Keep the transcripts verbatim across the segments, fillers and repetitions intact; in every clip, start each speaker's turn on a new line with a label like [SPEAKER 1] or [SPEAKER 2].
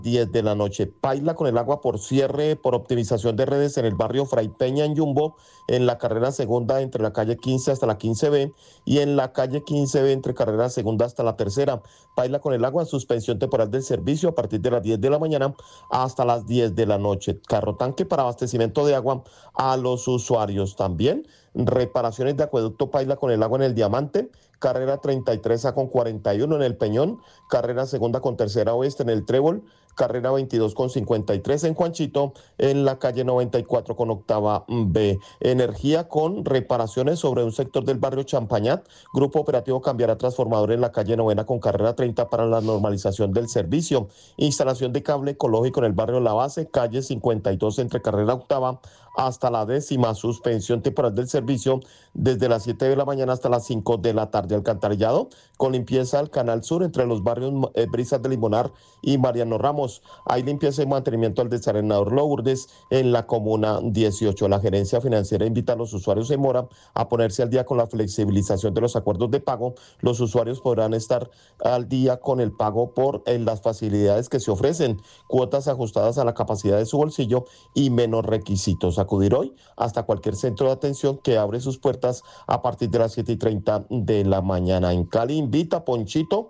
[SPEAKER 1] diez de la noche. Paila con el agua por cierre, por optimización de redes en el barrio Fray Peña en Yumbo, en la carrera segunda entre la calle quince hasta la quince B y en la calle quince B entre carrera segunda hasta la tercera. Paila con el agua, suspensión temporal del servicio a partir de las diez de la mañana hasta las diez de la noche. Carro tanque para abastecimiento de agua a los usuarios. También reparaciones de acueducto Paila con el agua en el Diamante, carrera treinta y tres A con cuarenta y uno en el Peñón, carrera segunda con tercera oeste en el Trébol, carrera veintidós con cincuenta y tres en Juanchito, en la calle noventa y cuatro con octava B. Energía con reparaciones sobre un sector del barrio Champañat. Grupo operativo cambiará transformador en la calle novena con carrera treinta para la normalización del servicio. Instalación de cable ecológico en el barrio La Base, calle cincuenta y dos entre carrera octava hasta la décima. Suspensión temporal del servicio desde las siete de la mañana hasta las cinco de la tarde. Alcantarillado con limpieza al Canal Sur entre los barrios eh, Brisas de Limonar y Mariano Ramos. Hay limpieza y mantenimiento al desarenador Lourdes en la comuna dieciocho. La gerencia financiera invita a los usuarios en mora a ponerse al día con la flexibilización de los acuerdos de pago. Los usuarios podrán estar al día con el pago por eh, las facilidades que se ofrecen, cuotas ajustadas a la capacidad de su bolsillo y menos requisitos. Acudir hoy hasta cualquier centro de atención que abre sus puertas a partir de las siete y treinta de la mañana. En Cali invita Ponchito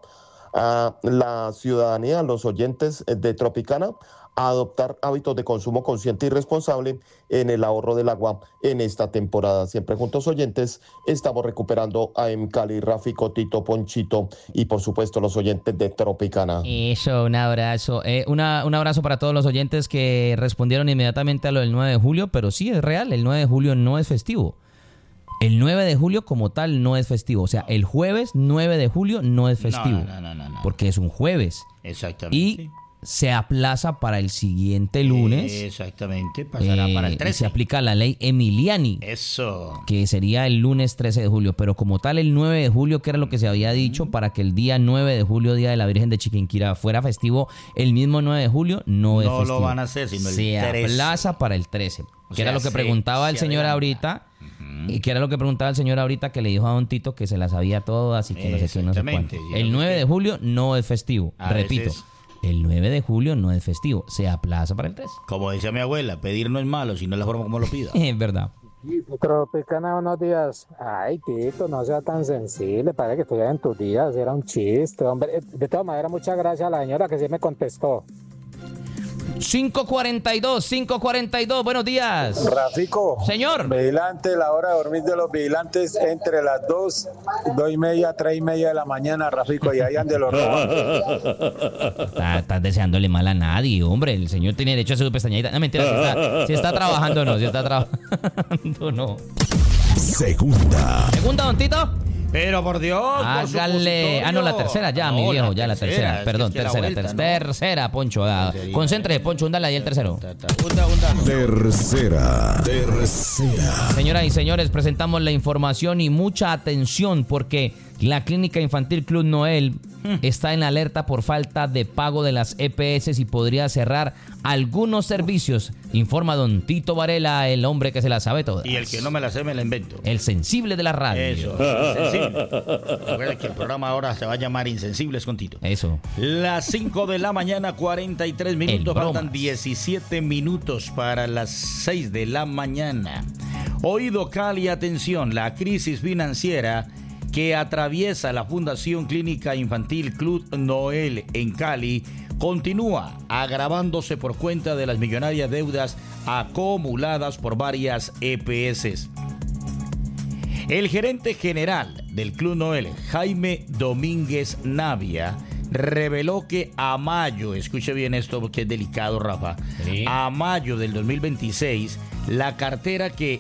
[SPEAKER 1] a la ciudadanía, a los oyentes de Tropicana, a adoptar hábitos de consumo consciente y responsable en el ahorro del agua en esta temporada. Siempre juntos oyentes, estamos recuperando a M Cali, Rafico, Tito, Ponchito y por supuesto los oyentes de Tropicana.
[SPEAKER 2] Eso, un abrazo. Eh, una, un abrazo para todos los oyentes que respondieron inmediatamente a lo del nueve de julio, pero sí, es real, el nueve de julio no es festivo. El nueve de julio como tal no es festivo. O sea, el jueves nueve de julio no es festivo.
[SPEAKER 3] No, no, no, no, no.
[SPEAKER 2] Porque es un jueves.
[SPEAKER 3] Exactamente.
[SPEAKER 2] Y se aplaza para el siguiente lunes.
[SPEAKER 3] Exactamente, pasará
[SPEAKER 2] eh,
[SPEAKER 3] para el
[SPEAKER 2] y
[SPEAKER 3] trece.
[SPEAKER 2] se aplica la ley Emiliani.
[SPEAKER 3] Eso.
[SPEAKER 2] Que sería el lunes trece de julio. Pero como tal, el nueve de julio, que era lo que se había dicho, mm. para que el día nueve de julio, Día de la Virgen de Chiquinquirá, fuera festivo, el mismo nueve de julio no,
[SPEAKER 3] no
[SPEAKER 2] es festivo.
[SPEAKER 3] No lo van a hacer, sino el
[SPEAKER 2] se
[SPEAKER 3] trece.
[SPEAKER 2] Se aplaza para el trece.
[SPEAKER 3] O
[SPEAKER 2] que
[SPEAKER 3] sea,
[SPEAKER 2] era lo que
[SPEAKER 3] se,
[SPEAKER 2] preguntaba el señor
[SPEAKER 3] adelanta.
[SPEAKER 2] ahorita. Y que era lo que preguntaba el señor ahorita, que le dijo a don Tito que se las sabía todas y que no sé qué, no sé cuánto. El nueve de julio no es festivo, repito.
[SPEAKER 3] Veces,
[SPEAKER 2] el nueve de julio no es festivo, se aplaza para el trece.
[SPEAKER 3] Como decía mi abuela, pedir no es malo, sino es la forma como lo pida.
[SPEAKER 2] Es verdad.
[SPEAKER 4] Tropicana, buenos días. Ay, Tito, no sea tan sensible, parece que estuviera en tus días, era un chiste, hombre. De todas maneras, muchas gracias a la señora que sí me contestó.
[SPEAKER 2] cinco cuarenta y dos, cinco cuarenta y dos, buenos días.
[SPEAKER 5] Rafico.
[SPEAKER 2] Señor.
[SPEAKER 5] Vigilante, la hora de dormir de los vigilantes entre las dos, dos y media, tres y media de la mañana, Rafico, y ahí ande los roban.
[SPEAKER 2] Estás está deseándole mal a nadie, hombre. El señor tiene derecho a su pestañadita. No, mentira, si está, si está trabajando o no, si está trabajando no.
[SPEAKER 6] Segunda.
[SPEAKER 2] Segunda, don Tito.
[SPEAKER 3] Pero por Dios,
[SPEAKER 2] hágale. Ah, no, la tercera ya, no, mi viejo, ya la tercera. tercera. Perdón, es que tercera, vuelta, tercera, ¿no? tercera, Poncho. Ah, concéntrese, Poncho, húndale ahí el tercero.
[SPEAKER 3] Unda, unda.
[SPEAKER 6] Tercera, tercera.
[SPEAKER 2] Señoras y señores, presentamos la información y mucha atención porque la Clínica Infantil Club Noel está en alerta por falta de pago de las E P S y podría cerrar algunos servicios. Informa don Tito Varela, el hombre que se la sabe todas.
[SPEAKER 3] Y el que no me la sé, me la invento.
[SPEAKER 2] El sensible de la radio.
[SPEAKER 3] Eso, insensible. Recuerda que el programa ahora se va a llamar Insensibles con Tito.
[SPEAKER 2] Eso.
[SPEAKER 3] Las cinco de la mañana, cuarenta y tres minutos. Faltan diecisiete minutos para las seis de la mañana. Oído Cali, atención, la crisis financiera que atraviesa la Fundación Clínica Infantil Club Noel en Cali continúa agravándose por cuenta de las millonarias deudas acumuladas por varias E P S. El gerente general del Club Noel, Jaime Domínguez Navia, reveló que a mayo, escuche bien esto porque es delicado, Rafa, ¿sí? A mayo del dos mil veintiséis, la cartera que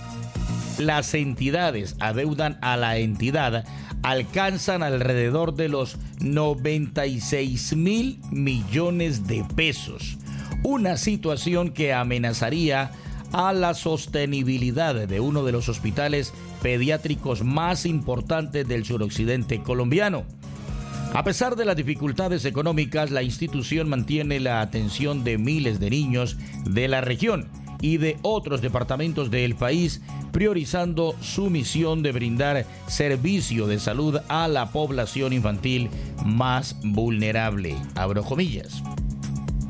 [SPEAKER 3] las entidades adeudan a la entidad alcanzan alrededor de los noventa y seis mil millones de pesos. Una situación que amenazaría a la sostenibilidad de uno de los hospitales pediátricos más importantes del suroccidente colombiano. A pesar de las dificultades económicas, la institución mantiene la atención de miles de niños de la región y de otros departamentos del país, priorizando su misión de brindar servicio de salud a la población infantil más vulnerable. Abro comillas.